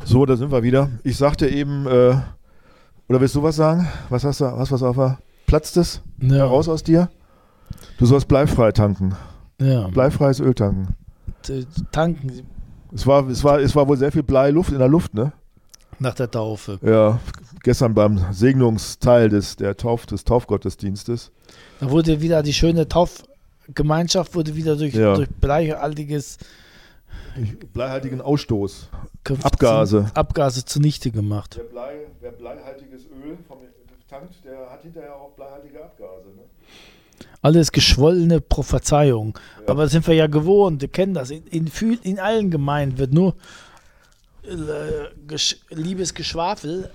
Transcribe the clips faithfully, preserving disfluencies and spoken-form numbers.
So, da sind wir wieder. Ich sagte eben, äh, oder willst du was sagen? Was hast du, hast was auf der, platzt es Ja. heraus aus dir? Du sollst bleifrei tanken. Ja. Bleifreies Öl tanken. T- Tanken Es war, es war, es war wohl sehr viel Bleiluft in der Luft, ne? nach der Taufe. Ja, gestern beim Segnungsteil des, der Tauf, des Taufgottesdienstes. Da wurde wieder die schöne Taufgemeinschaft wurde wieder durch, Ja. durch bleihaltiges Bleihaltigen Ausstoß. Kampf- Abgase. Abgase zunichte gemacht. Wer, Blei, wer bleihaltiges Öl vom, tankt, der hat hinterher auch bleihaltige Abgase, ne? Alles geschwollene Prophezeiung. Ja. Aber das sind wir ja gewohnt, wir kennen das. In, in, viel- in allen Gemeinden wird nur äh, gesch, liebes Geschwafel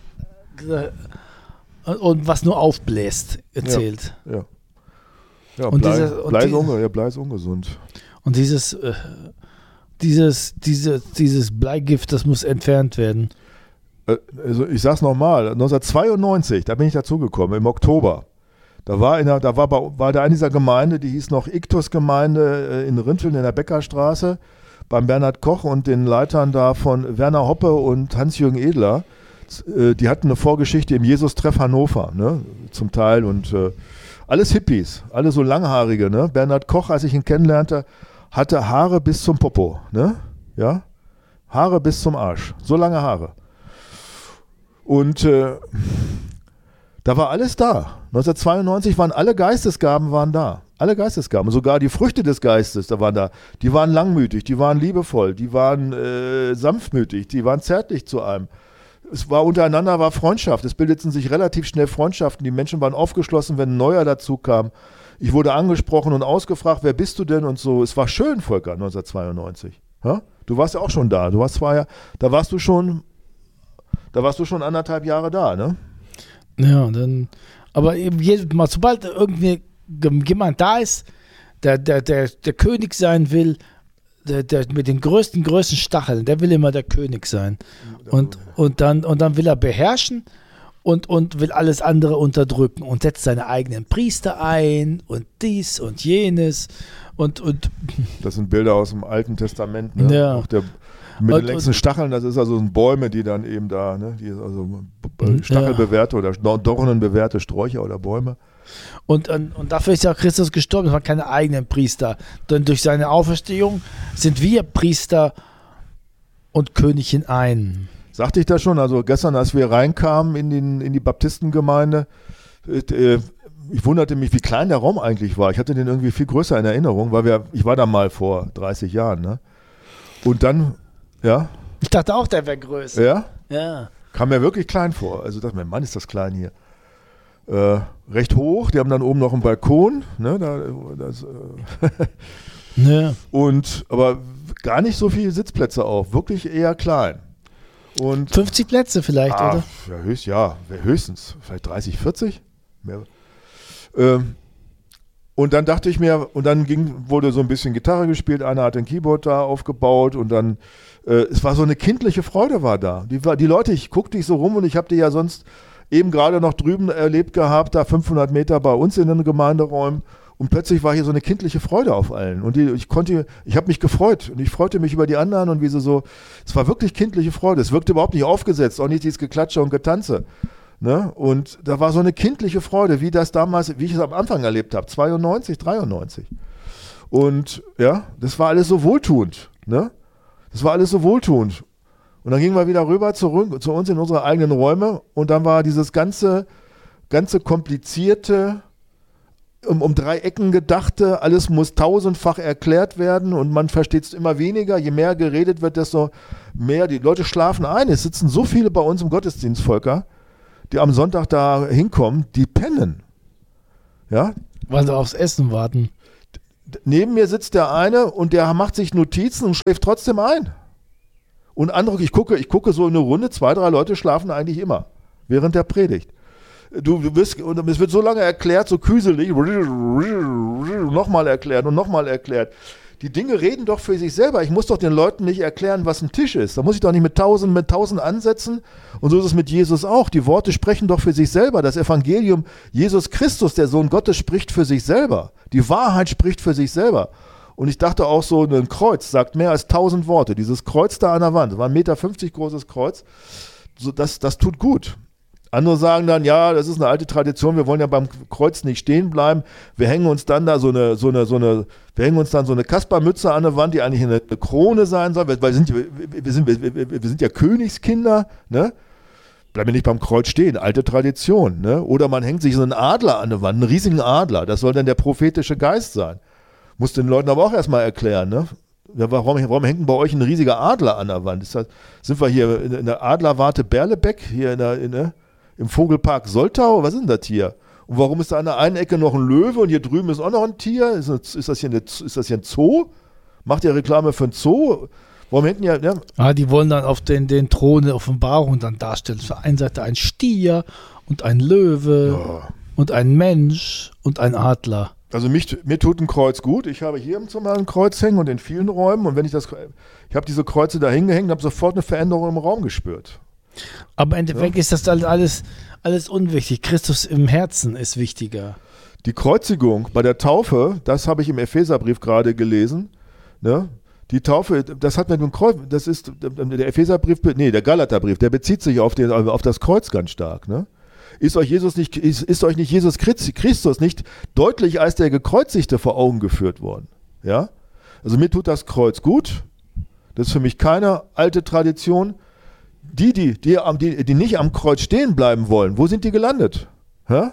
äh, und was nur aufbläst erzählt. Ja. Ja, Und Blei, dieser- und Blei, ist die- unge, ja, Blei ist ungesund. Und dieses, äh, dieses, diese, dieses Bleigift, das muss entfernt werden. Äh, Also ich sag's nochmal, neunzehnhundertzweiundneunzig, da bin ich dazugekommen, im Oktober. Da war, in der, da war, bei, war da in dieser Gemeinde, die hieß noch Iktus-Gemeinde äh, in Rinteln in der Beckerstraße, beim Bernhard Koch und den Leitern da von Werner Hoppe und Hans-Jürgen Edler. Äh, die hatten eine Vorgeschichte im Jesus-Treff Hannover, ne, zum Teil. Und äh, alles Hippies, alle so langhaarige. Ne? Bernhard Koch, als ich ihn kennenlernte, hatte Haare bis zum Popo. Ne? Ja? Haare bis zum Arsch. So lange Haare. Und äh, da war alles da. neunzehnhundertzweiundneunzig waren alle Geistesgaben waren da. Alle Geistesgaben. Sogar die Früchte des Geistes, da waren da. Die waren langmütig, die waren liebevoll, die waren äh, sanftmütig, die waren zärtlich zu einem. Es war untereinander, war Freundschaft. Es bildeten sich relativ schnell Freundschaften. Die Menschen waren aufgeschlossen, wenn ein Neuer dazu kam. Ich wurde angesprochen und ausgefragt, wer bist du denn und so. Es war schön, Volker, neunzehnhundertzweiundneunzig. Ja? Du warst ja auch schon da. Du warst zwar ja, da warst du schon, da warst du schon anderthalb Jahre da, ne? Ja, dann, aber eben jedes Mal, sobald irgendwie jemand da ist, der, der, der, der König sein will, der, der mit den größten, größten Stacheln, der will immer der König sein. Und, und, dann, und dann will er beherrschen und, und will alles andere unterdrücken und setzt seine eigenen Priester ein und dies und jenes und, und Das sind Bilder aus dem Alten Testament, ne? Ja. Auch der, mit Und- den längsten Stacheln, das ist also Bäume, die dann eben da, ne? Die also Mhm, stachelbewehrte oder dornenbewehrte Sträucher oder Bäume. Und, und, und dafür ist ja Christus gestorben, es waren keine eigenen Priester. Denn durch seine Auferstehung sind wir Priester und König in einen. Sagte ich das schon, also gestern, als wir reinkamen in, den, in die Baptistengemeinde, äh, ich wunderte mich, wie klein der Raum eigentlich war. Ich hatte den irgendwie viel größer in Erinnerung, weil wir, ich war da mal vor dreißig Jahren, ne? Und dann, ja, Ich dachte auch, der wäre größer. ja, Ja. kam mir wirklich klein vor. Also dachte mir, Mann, ist das klein hier. Äh, recht hoch, die haben dann oben noch einen Balkon, ne, da, das, äh, Ja. und, aber gar nicht so viele Sitzplätze auch, wirklich eher klein. Und fünfzig Plätze vielleicht, ah, oder? ja, höchst, ja, höchstens, vielleicht dreißig, vierzig. Mehr. Ähm, und dann dachte ich mir, und dann ging, wurde so ein bisschen Gitarre gespielt, einer hat ein Keyboard da aufgebaut und dann, äh, es war so eine kindliche Freude war da. Die, war, die Leute, ich guckte dich so rum und ich habe die ja sonst eben gerade noch drüben erlebt gehabt, da fünfhundert Meter bei uns in den Gemeinderäumen. Und plötzlich war hier so eine kindliche Freude auf allen. Und die, ich konnte, ich habe mich gefreut. Und ich freute mich über die anderen und wie sie so, es war wirklich kindliche Freude. Es wirkte überhaupt nicht aufgesetzt, auch nicht dieses Geklatsche und Getanze. Ne? Und da war so eine kindliche Freude, wie das damals, wie ich es am Anfang erlebt habe, zweiundneunzig, dreiundneunzig. Und ja, das war alles so wohltuend. Ne? Das war alles so wohltuend. Und dann gingen wir wieder rüber zurück, zu uns in unsere eigenen Räume und dann war dieses ganze, ganze komplizierte, um, um drei Ecken gedachte, alles muss tausendfach erklärt werden und man versteht es immer weniger. Je mehr geredet wird, desto mehr. Die Leute schlafen ein. Es sitzen so viele bei uns im Gottesdienst, Volker, die am Sonntag da hinkommen, die pennen. Ja? Weil sie aufs Essen warten. Neben mir sitzt der eine und der macht sich Notizen und schläft trotzdem ein. Und andere, ich gucke, ich gucke so in eine Runde, zwei, drei Leute schlafen eigentlich immer während der Predigt. Du, du bist, und es wird so lange erklärt, so küselig, nochmal erklärt und nochmal erklärt. Die Dinge reden doch für sich selber. Ich muss doch den Leuten nicht erklären, was ein Tisch ist. Da muss ich doch nicht mit tausend, mit tausend ansetzen. Und so ist es mit Jesus auch. Die Worte sprechen doch für sich selber. Das Evangelium, Jesus Christus, der Sohn Gottes, spricht für sich selber. Die Wahrheit spricht für sich selber. Und ich dachte auch so, ein Kreuz sagt mehr als tausend Worte. Dieses Kreuz da an der Wand, das war ein Meter fünfzig großes Kreuz, so, das, das tut gut. Andere sagen dann, ja, das ist eine alte Tradition, wir wollen ja beim Kreuz nicht stehen bleiben. Wir hängen uns dann da so eine, so eine, so eine, wir hängen uns dann so eine Kaspermütze an der Wand, die eigentlich eine, eine Krone sein soll, weil wir sind, wir, wir, sind, wir, wir sind ja Königskinder, ne? Bleiben wir nicht beim Kreuz stehen, alte Tradition, ne? Oder man hängt sich so einen Adler an der Wand, einen riesigen Adler, das soll dann der prophetische Geist sein. Muss den Leuten aber auch erstmal erklären, ne? Ja, warum, warum hängt bei euch ein riesiger Adler an der Wand? Ist das, sind wir hier in, in der Adlerwarte Berlebeck, hier in der, in der im Vogelpark Soltau, was ist denn das hier? Und warum ist da an der einen Ecke noch ein Löwe und hier drüben ist auch noch ein Tier? Ist das, ist das, hier, eine, ist das hier ein Zoo? Macht ihr Reklame für ein Zoo? Warum hinten ja, ja? Ah, die wollen dann auf den, den Thron der Offenbarung dann darstellen. Auf der einen Seite ein Stier und ein Löwe Ja. und ein Mensch und ein Adler. Also mich, mir tut ein Kreuz gut. Ich habe hier im Zimmer ein Kreuz hängen und in vielen Räumen. Und wenn ich das, ich habe diese Kreuze da hingehängt und habe sofort eine Veränderung im Raum gespürt. Aber im Endeffekt ja. ist das alles, alles unwichtig. Christus im Herzen ist wichtiger. Die Kreuzigung bei der Taufe, das habe ich im Epheserbrief gerade gelesen, ne? Die Taufe, das hat mit dem Kreuz, das ist der Epheserbrief, nee, der Galaterbrief, der bezieht sich auf, den, auf das Kreuz ganz stark, ne? Ist euch Jesus nicht, ist, ist euch nicht Jesus Christus nicht deutlich als der Gekreuzigte vor Augen geführt worden? Ja? Also mir tut das Kreuz gut. Das ist für mich keine alte Tradition. Die, die, die, die, die nicht am Kreuz stehen bleiben wollen, wo sind die gelandet? Hä?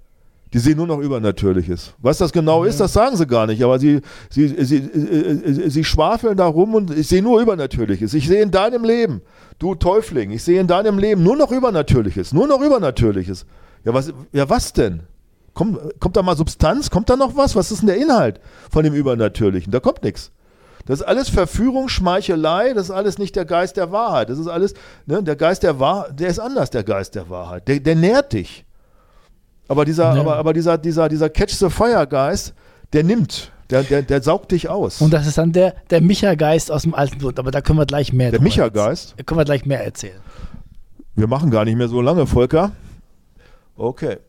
Die sehen nur noch Übernatürliches. Was das genau ja. ist, das sagen sie gar nicht, aber sie, sie, sie, sie, sie schwafeln da rum und ich sehe nur Übernatürliches. Ich sehe in deinem Leben, du Täufling, ich sehe in deinem Leben nur noch Übernatürliches, nur noch Übernatürliches. Ja, was, ja, was denn? Kommt, kommt da mal Substanz? Kommt da noch was? Was ist denn der Inhalt von dem Übernatürlichen? Da kommt nichts. Das ist alles Verführung, Schmeichelei, das ist alles nicht der Geist der Wahrheit. Das ist alles, ne, der Geist der Wahrheit, der ist anders, der Geist der Wahrheit. Der, der nährt dich. Aber dieser, ja. aber, aber dieser, dieser, dieser Catch-the-Fire-Geist, der nimmt, der, der, der saugt dich aus. Und das ist dann der, der Micha-Geist aus dem Alten Bund, aber da können wir gleich mehr Der Micha-Geist? Da können wir gleich mehr erzählen. Wir machen gar nicht mehr so lange, Volker. Okay.